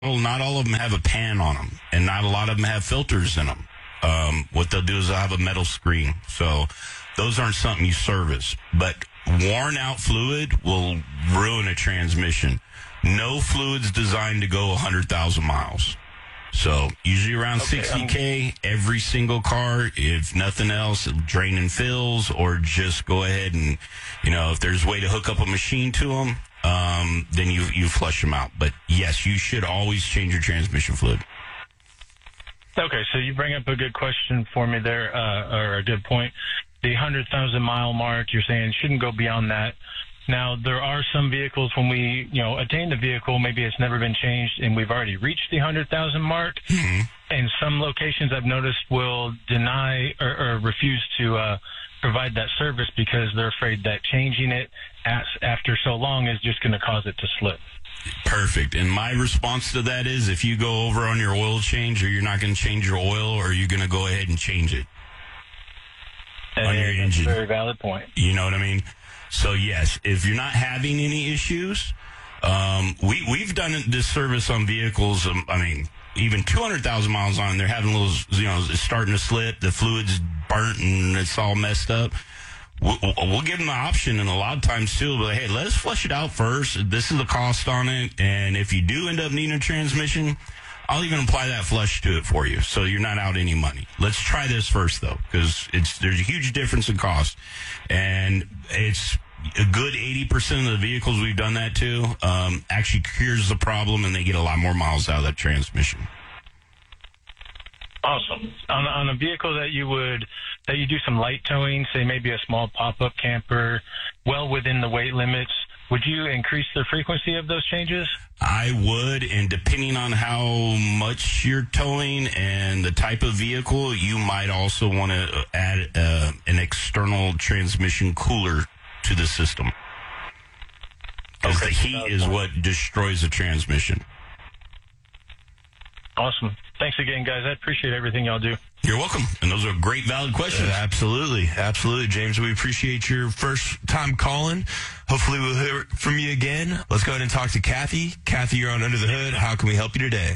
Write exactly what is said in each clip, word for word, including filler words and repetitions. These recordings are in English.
Well, not all of them have a pan on them, and not a lot of them have filters in them. Um, what they'll do is they'll have a metal screen. So those aren't something you service. But worn out fluid will ruin a transmission. No fluid's designed to go one hundred thousand miles. So usually around okay, sixty K, every single car, if nothing else, drain and fills, or just go ahead and, you know, if there's a way to hook up a machine to them, um, then you, you flush them out. But yes, you should always change your transmission fluid. Okay, so you bring up a good question for me there, uh, or a good point. The one hundred thousand mile mark, you're saying shouldn't go beyond that. Now, there are some vehicles when we, you know, attain the vehicle, maybe it's never been changed and we've already reached the one hundred thousand mark. Mm-hmm. And some locations I've noticed will deny or, or refuse to uh, provide that service because they're afraid that changing it as, after so long is just going to cause it to slip. Perfect. And my response to that is if you go over on your oil change, or you're not going to change your oil, or you're going to go ahead and change it and on your engine. Very valid point. You know what I mean? So, yes, if you're not having any issues, um, we, we've done this service on vehicles, um, I mean, even two hundred thousand miles on, they're having little, you know, it's starting to slip, the fluid's burnt, and it's all messed up. We'll, we'll give them the option, and a lot of times, too, but hey, let's flush it out first. This is the cost on it, and if you do end up needing a transmission, I'll even apply that flush to it for you, so you're not out any money. Let's try this first, though, because it's there's a huge difference in cost, and it's a good eighty percent of the vehicles we've done that to um, actually cures the problem, and they get a lot more miles out of that transmission. Awesome. On, on a vehicle that you would that you do some light towing, say maybe a small pop-up camper, well within the weight limits, would you increase the frequency of those changes? I would, and depending on how much you're towing and the type of vehicle, you might also want to add uh, an external transmission cooler to the system. Because okay, the heat is what destroys the transmission. Awesome. Thanks again, guys. I appreciate everything y'all do. You're welcome. And those are great, valid questions. Uh, absolutely. Absolutely, James. We appreciate your first time calling. Hopefully we'll hear from you again. Let's go ahead and talk to Kathy. Kathy, you're on Under the Hood. How can we help you today?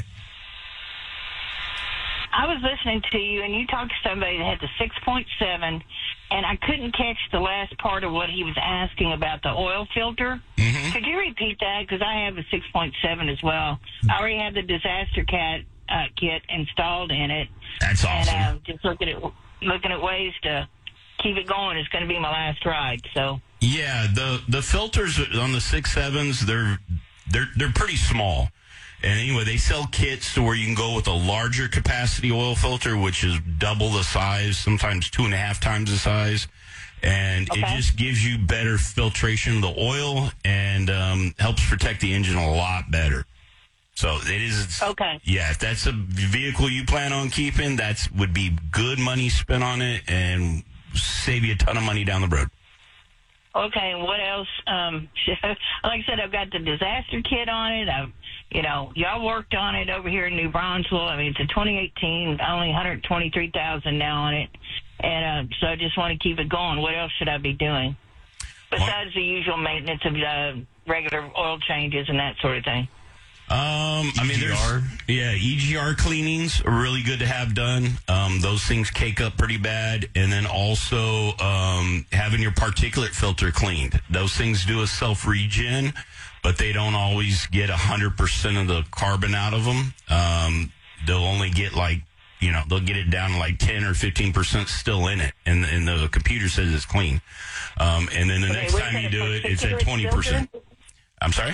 I was listening to you, and you talked to somebody that had the six point seven, and I couldn't catch the last part of what he was asking about the oil filter. Mm-hmm. Could you repeat that? Because I have a six point seven as well. I already have the disaster cat uh, kit installed in it. That's awesome. And uh, just looking at looking at ways to keep it going. It's going to be my last ride. So yeah, the the filters on the six sevens, they're they're they're pretty small. And anyway, they sell kits to where you can go with a larger capacity oil filter, which is double the size, sometimes two and a half times the size. And okay. It just gives you better filtration of the oil and um, helps protect the engine a lot better. So it is. Okay. Yeah, if that's a vehicle you plan on keeping, that would be good money spent on it and save you a ton of money down the road. Okay, and what else? Um, like I said, I've got the disaster kit on it. I've, you know, y'all worked on it over here in New Brunswick. I mean, it's a twenty eighteen, only one hundred twenty-three thousand now on it. And uh, so I just want to keep it going. What else should I be doing? Besides the usual maintenance of uh, regular oil changes and that sort of thing. Um, I mean, there's, yeah, E G R cleanings are really good to have done. Um, those things cake up pretty bad. And then also, um, having your particulate filter cleaned. Those things do a self-regen, but they don't always get one hundred percent of the carbon out of them. Um, they'll only get like, you know, they'll get it down to like ten or fifteen percent still in it. And, and the computer says it's clean. Um, and then the okay, next time you do it, it's at twenty percent. Filter? I'm sorry?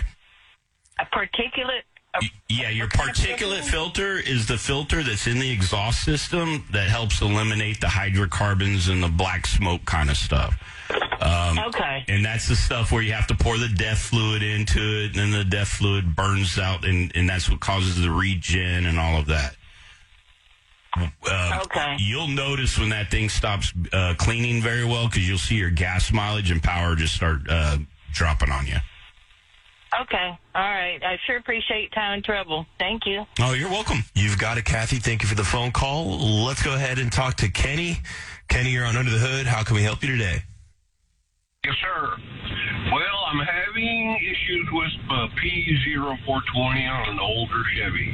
A particulate? A, yeah, your particulate filter is the filter that's in the exhaust system that helps eliminate the hydrocarbons and the black smoke kind of stuff. Um, okay. And that's the stuff where you have to pour the DEF fluid into it, and then the DEF fluid burns out, and, and that's what causes the regen and all of that. Uh, okay. You'll notice when that thing stops uh, cleaning very well because you'll see your gas mileage and power just start uh, dropping on you. Okay. All right. I sure appreciate time and trouble. Thank you. Oh, you're welcome. You've got it, Kathy. Thank you for the phone call. Let's go ahead and talk to Kenny. Kenny, you're on Under the Hood. How can we help you today? Yes, sir. Well, I'm having having issues with uh, P zero four twenty on an older Chevy.